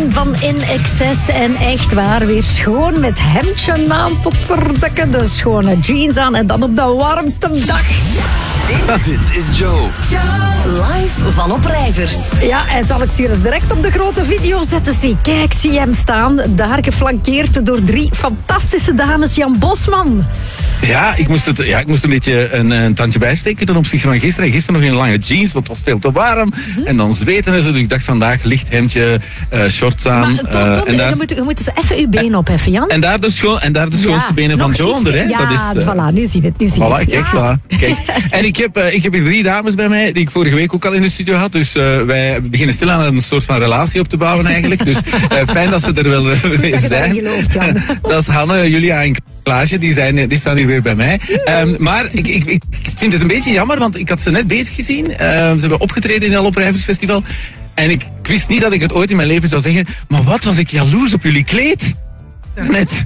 van In Excess en echt waar, weer schoon met hemdje aan tot verdekken, de schone jeans aan en dan op de warmste dag. Dit is Joe. Live van Oprijvers. Ja, en zal ik ze hier eens direct op de grote video zetten. Zie, kijk, zie hem staan. Daar geflankeerd door 3 fantastische dames. Jan Bosman. Ja, ik moest een beetje een tandje bijsteken ten opzichte van gisteren. Gisteren nog in lange jeans, want het was veel te warm. En dan zweten en zo. Dus ik dacht vandaag licht hemdje, shorts aan. Maar Tom, je moet eens even je benen opheffen, Jan. En daar de schoonste benen van Joe onder. Hè? Ja, dat is, voilà, nu zie je het. Voilà, kijk. En ik heb hier 3 dames bij mij, die ik vorige week ook al in de studio had. Dus wij beginnen stil aan een soort van relatie op te bouwen eigenlijk. Dus fijn dat ze er wel weer zijn. Gelooft, Jan. Dat is Hanne, Julia en Klaasje, die staan hier weer bij mij. Maar ik vind het een beetje jammer, want ik had ze net bezig gezien. Ze hebben opgetreden in het Oprijversfestival. En ik wist niet dat ik het ooit in mijn leven zou zeggen. Maar wat was ik jaloers op jullie kleed? Net.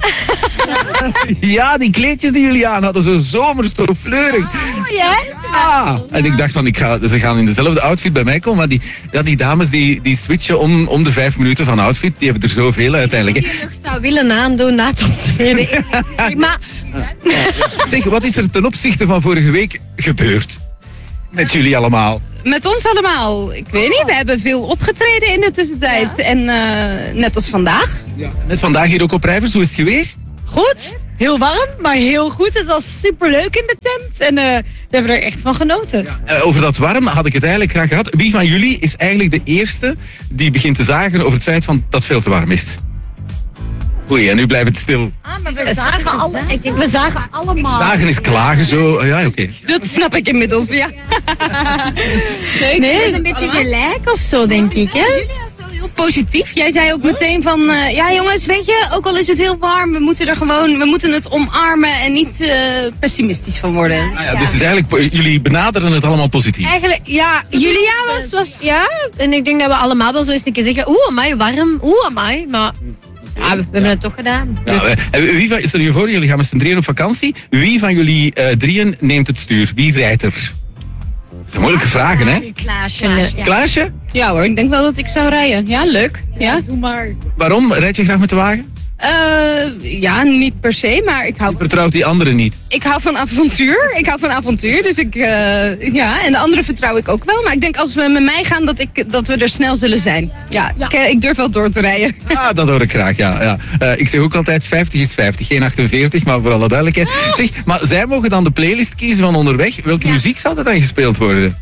Ja, die kleedjes die jullie aan hadden, zo zomers, zo fleurig. Ja. En ik dacht van, ze gaan in dezelfde outfit bij mij komen. Maar die dames die switchen om de 5 minuten van outfit. Die hebben er zoveel uiteindelijk. Die je nog zou willen aandoen na het optreden. Maar Zeg, wat is er ten opzichte van vorige week gebeurd? Met jullie allemaal. met ons allemaal, ik weet niet, we hebben veel opgetreden in de tussentijd. Ja. En net als vandaag. Ja. Net vandaag hier ook op Oprijvers, hoe is het geweest? Goed, heel warm, maar heel goed. Het was superleuk in de tent en we hebben er echt van genoten. Ja. Over dat warm had ik het eigenlijk graag gehad. Wie van jullie is eigenlijk de eerste die begint te zagen over het feit dat het veel te warm is? Oei, en nu blijft het stil. Maar we zagen allemaal. Zagen is klagen zo. Ja, oké. Dat snap ik inmiddels, ja. Nee, het is een beetje gelijk of zo, denk ik. Hè? Julia is wel heel positief. Jij zei ook meteen van, ja jongens, weet je, ook al is het heel warm, we moeten het omarmen en niet pessimistisch van worden. Ah ja, dus het is eigenlijk, jullie benaderen het allemaal positief. Eigenlijk, ja, Julia was ja, en ik denk dat we allemaal wel zo eens een keer zeggen, amai, warm, amai, maar... Ja, we hebben het toch gedaan. Ja, stel je voor, jullie gaan met z'n drieën op vakantie. Wie van jullie drieën neemt het stuur? Wie rijdt er? Dat zijn moeilijke vragen, hè? Klaasje. Klaasje? Ja hoor, ik denk wel dat ik zou rijden. Ja, leuk. Ja, doe maar. Waarom? Rijd je graag met de wagen? Ja, niet per se, maar ik hou... Je vertrouwt die anderen niet? Ik hou van avontuur. Dus ja, en de anderen vertrouw ik ook wel. Maar ik denk als we met mij gaan, dat we er snel zullen zijn. Ja. Ik durf wel door te rijden. Ah, dat hoor ik graag, ja. Ik zeg ook altijd 50 is 50, geen 48, maar voor alle duidelijkheid. Zeg, maar zij mogen dan de playlist kiezen van onderweg. Welke muziek zal er dan gespeeld worden?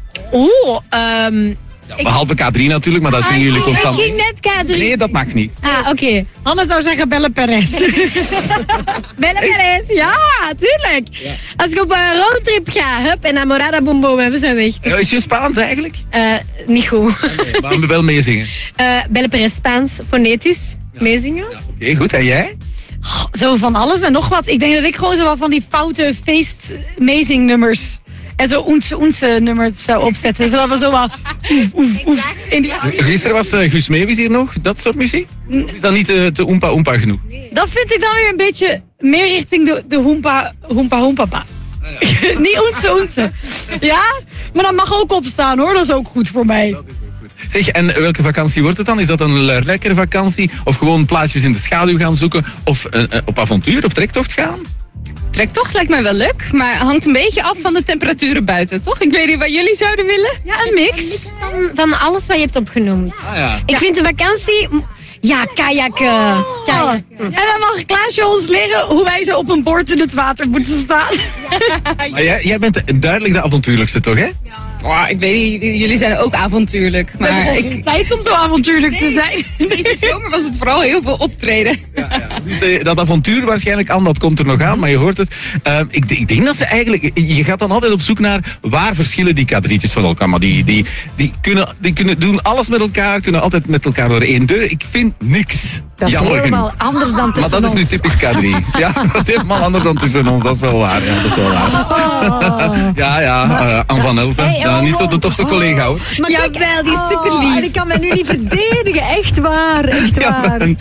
Ja, behalve K3 natuurlijk, maar dat zien jullie constant. Ik ging net K3. Nee, dat mag niet. Oké. Hanne zou zeggen Belle Perez. Belle Perez, ja, tuurlijk. Ja. Als ik op een roadtrip ga, hup, en Amorada Boom Boom, we zijn weg. Is je Spaans eigenlijk? Niet goed. Nee, maar wel meezingen. Belle Perez Spaans, fonetisch, meezingen. Ja, Oké, goed. En jij? Zo van alles en nog wat. Ik denk dat ik gewoon zo wat van die foute feest-meezingnummers... En zo oense nummers zou opzetten. Zodat we zo wat... Gisteren was Guus Meeuwis hier nog, dat soort muziek? Of is dat niet te oempa genoeg? Dat vind ik dan weer een beetje meer richting de hoempa pa. Ja. Niet oense. Ja, maar dat mag ook opstaan hoor, dat is ook goed voor mij. Dat is ook goed. Zeg, en welke vakantie wordt het dan? Is dat een lekkere vakantie? Of gewoon plaatsjes in de schaduw gaan zoeken? Of op avontuur, op trektocht gaan? Trektocht lijkt mij wel leuk, maar hangt een beetje af van de temperaturen buiten, toch? Ik weet niet wat jullie zouden willen. Ja, een mix van alles wat je hebt opgenoemd. Ah, ja. Ik vind de vakantie... Ja, kajakken. En dan mag Klaasje ons leren hoe wij zo op een bord in het water moeten staan. Maar jij bent duidelijk de avontuurlijkste, toch, hè? Oh, ik weet niet, jullie zijn ook avontuurlijk. Maar ik heb geen tijd om zo avontuurlijk te zijn. Deze zomer was het vooral heel veel optreden. Ja. Dus dat avontuur waarschijnlijk aan, dat komt er nog aan, maar je hoort het. Ik denk dat ze eigenlijk... Je gaat dan altijd op zoek naar waar verschillen die K3'tjes van elkaar. Maar die kunnen doen alles met elkaar, kunnen altijd met elkaar door één deur. Ik vind niks. Dat is helemaal anders dan tussen ons. Maar dat is nu typisch K3. Ja, dat is helemaal anders dan tussen ons. Dat is wel waar. Ja, dat is wel waar. Anne van Elsen. Niet zo de tofste collega, hoor. Maar jawel, die is super lief. En ik kan mij nu niet verdedigen. Echt waar, echt waar.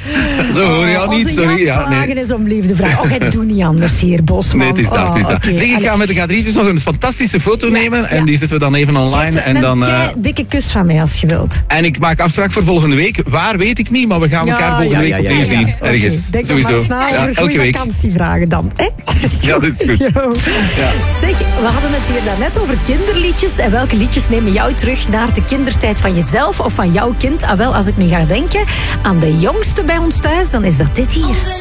Zo hoor je jou niet, Onze sorry. Jan Ja, nee. vragen is om liefde vragen. Oh, het doet niet anders hier, Bosman. Nee, het is dat. Het is dat. oké. Zeg, ik ga met de K3'tjes nog een fantastische foto nemen. En die zetten we dan even online. Jesse, En een dan, dikke kus van mij als je wilt. en ik maak afspraak voor volgende week. Waar weet ik niet, maar we gaan elkaar volgende week opnieuw zien. Oké, Ergens. denk Sowieso. nog maar snel over elke goede week. vakantievragen dan. Hè? Ja, dat is goed. Jo. Ja. Zeg, we hadden het hier daarnet over kinderliedjes. En welke liedjes nemen jou terug naar de kindertijd van jezelf of van jouw kind? Ah, wel, als ik nu ga denken aan de jongste bij ons thuis, dan is dat dit hier.